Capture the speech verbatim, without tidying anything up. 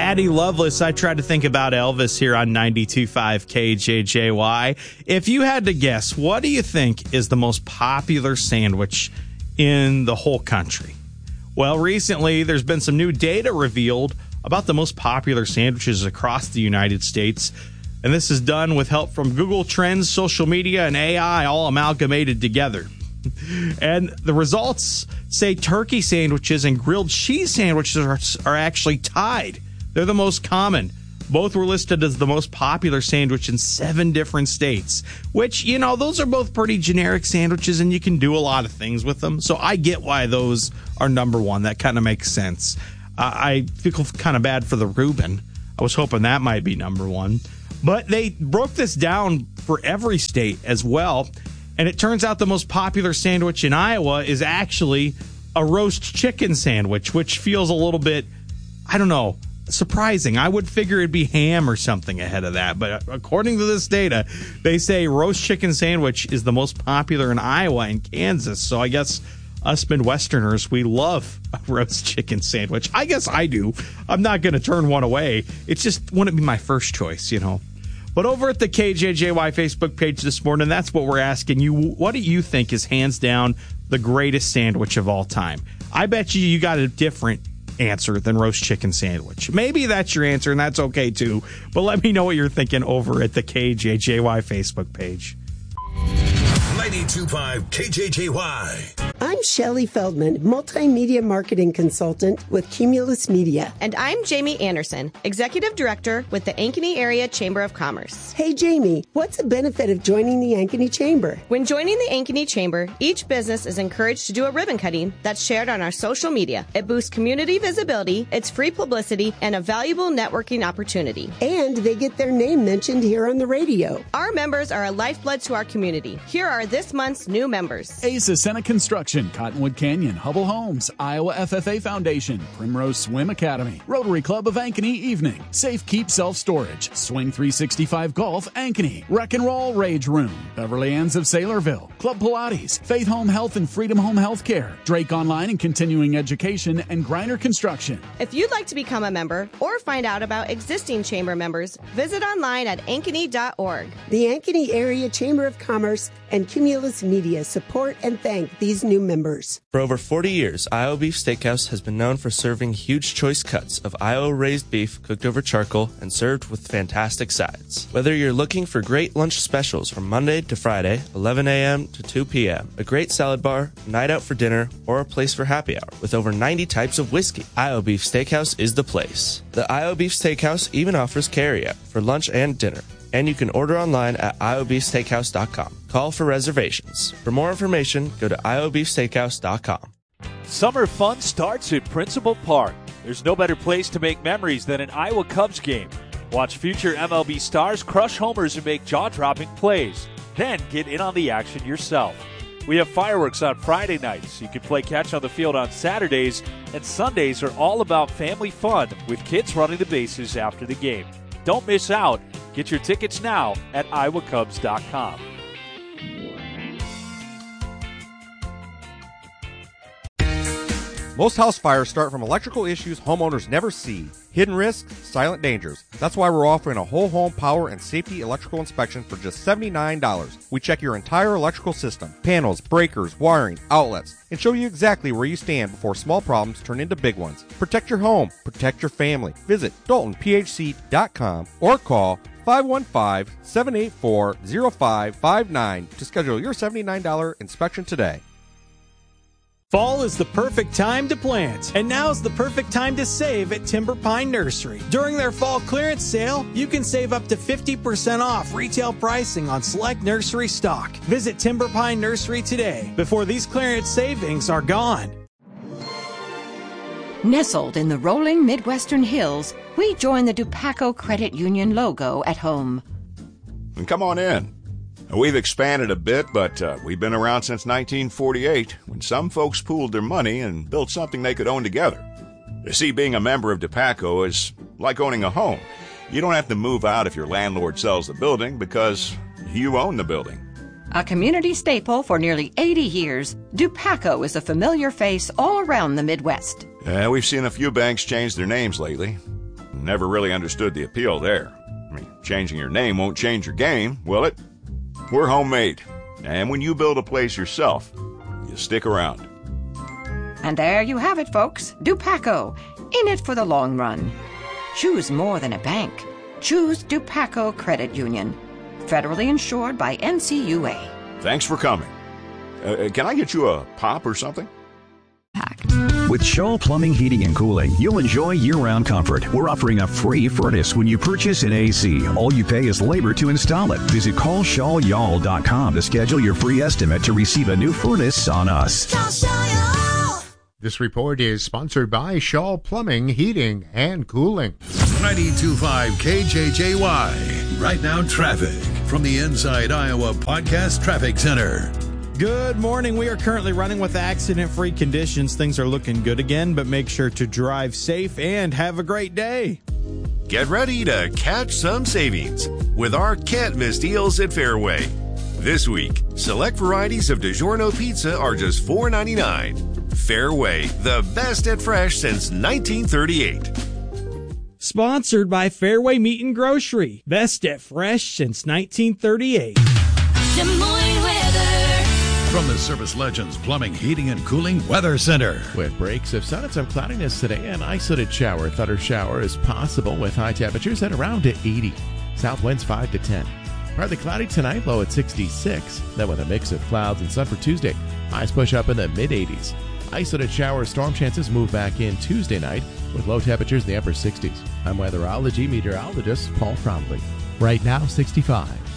Patty Loveless, I tried to think about Elvis here on ninety-two point five K J J Y. If you had to guess, what do you think is the most popular sandwich in the whole country? Well, recently there's been some new data revealed about the most popular sandwiches across the United States. And this is done with help from Google Trends, social media, and A I all amalgamated together. And the results say turkey sandwiches and grilled cheese sandwiches are, are actually tied. They're the most common. Both were listed as the most popular sandwich in seven different states, which, you know, those are both pretty generic sandwiches and you can do a lot of things with them. So I get why those are number one. That kind of makes sense. Uh, I feel kind of bad for the Reuben. I was hoping that might be number one. But they broke this down for every state as well. And it turns out the most popular sandwich in Iowa is actually a roast chicken sandwich, which feels a little bit, I don't know, surprising. I would figure it'd be ham or something ahead of that. But according to this data, they say roast chicken sandwich is the most popular in Iowa and Kansas. So I guess us Midwesterners, we love a roast chicken sandwich. I guess I do. I'm not going to turn one away. It just wouldn't be my first choice, you know. But over at the K J J Y Facebook page this morning, that's what we're asking you. What do you think is hands down the greatest sandwich of all time? I bet you you got a different answer than roast chicken sandwich. Maybe that's your answer, and that's okay too. But let me know what you're thinking over at the K J J Y Facebook page. ninety-two point five K J J Y. I'm Shelley Feldman, multimedia marketing consultant with Cumulus Media. And I'm Jamie Anderson, executive director with the Ankeny Area Chamber of Commerce. Hey, Jamie, what's the benefit of joining the Ankeny Chamber? When joining the Ankeny Chamber, each business is encouraged to do a ribbon cutting that's shared on our social media. It boosts community visibility, it's free publicity, and a valuable networking opportunity. And they get their name mentioned here on the radio. Our members are a lifeblood to our community. Here are this month's new members. Asa Senate Construction, Cottonwood Canyon, Hubble Homes, Iowa F F A Foundation, Primrose Swim Academy, Rotary Club of Ankeny Evening, Safe Keep Self Storage, Swing three sixty-five Golf Ankeny, Wreck and Roll Rage Room, Beverly Ann's of Saylorville, Club Pilates, Faith Home Health and Freedom Home Healthcare, Drake Online and Continuing Education, and Griner Construction. If you'd like to become a member or find out about existing chamber members, visit online at ankeny dot org. The Ankeny Area Chamber of Commerce and Cumulus Media support and thank these new members. For over forty years, Iowa Beef Steakhouse has been known for serving huge choice cuts of Iowa-raised beef cooked over charcoal and served with fantastic sides. Whether you're looking for great lunch specials from Monday to Friday, eleven a.m. to two p.m., a great salad bar, a night out for dinner, or a place for happy hour with over ninety types of whiskey, Iowa Beef Steakhouse is the place. The Iowa Beef Steakhouse even offers carry-out for lunch and dinner. And you can order online at iowa beef steakhouse dot com. Call for reservations. For more information, go to iowa beef steakhouse dot com. Summer fun starts at Principal Park. There's no better place to make memories than an Iowa Cubs game. Watch future M L B stars crush homers and make jaw-dropping plays. Then get in on the action yourself. We have fireworks on Friday nights. You can play catch on the field on Saturdays, and Sundays are all about family fun with kids running the bases after the game. Don't miss out. Get your tickets now at iowa cubs dot com. Most house fires start from electrical issues homeowners never see. Hidden risks, silent dangers. That's why we're offering a whole home power and safety electrical inspection for just seventy-nine dollars. We check your entire electrical system, panels, breakers, wiring, outlets, and show you exactly where you stand before small problems turn into big ones. Protect your home. Protect your family. Visit dalton p h c dot com or call five one five, seven eight four, zero five five nine to schedule your seventy-nine dollars inspection today. Fall is the perfect time to plant, and now's the perfect time to save at Timber Pine Nursery. During their fall clearance sale, you can save up to fifty percent off retail pricing on select nursery stock. Visit Timber Pine Nursery today before these clearance savings are gone. Nestled in the rolling Midwestern hills, we join the Dupaco Credit Union logo at home. And come on in. We've expanded a bit, but uh, we've been around since nineteen forty-eight, when some folks pooled their money and built something they could own together. You see, being a member of Dupaco is like owning a home. You don't have to move out if your landlord sells the building because you own the building. A community staple for nearly eighty years, Dupaco is a familiar face all around the Midwest. Yeah, we've seen a few banks change their names lately. Never really understood the appeal there. I mean, changing your name won't change your game, will it? We're homemade. And when you build a place yourself, you stick around. And there you have it, folks. Dupaco, in it for the long run. Choose more than a bank. Choose Dupaco Credit Union. Federally insured by N C U A. Thanks for coming. Uh, can I get you a pop or something? With Shaw Plumbing, Heating, and Cooling, you'll enjoy year-round comfort. We're offering a free furnace when you purchase an A C. All you pay is labor to install it. Visit call shaw y'all dot com to schedule your free estimate to receive a new furnace on us. This report is sponsored by Shaw Plumbing, Heating, and Cooling. ninety-two point five K J J Y. Right now, traffic from the Inside Iowa Podcast Traffic Center. Good morning. We are currently running with accident-free conditions. Things are looking good again, but make sure to drive safe and have a great day. Get ready to catch some savings with our can't-miss deals at Fairway. This week, select varieties of DiGiorno pizza are just four ninety-nine. Fairway, the best at fresh since nineteen thirty-eight. Sponsored by Fairway Meat and Grocery. Best at fresh since nineteen thirty-eight. Des Moines weather. From the Service Legends Plumbing, Heating, and Cooling Weather Center. With breaks of sun and some cloudiness today, an isolated shower, thunder shower is possible with high temperatures at around eighty. South winds five to ten. Partly cloudy tonight, low at sixty-six. Then with a mix of clouds and sun for Tuesday, highs push up in the mid-eighties. Isolated shower storm chances move back in Tuesday night with low temperatures in the upper sixties. I'm weatherology meteorologist Paul Trombley. Right now, sixty-five.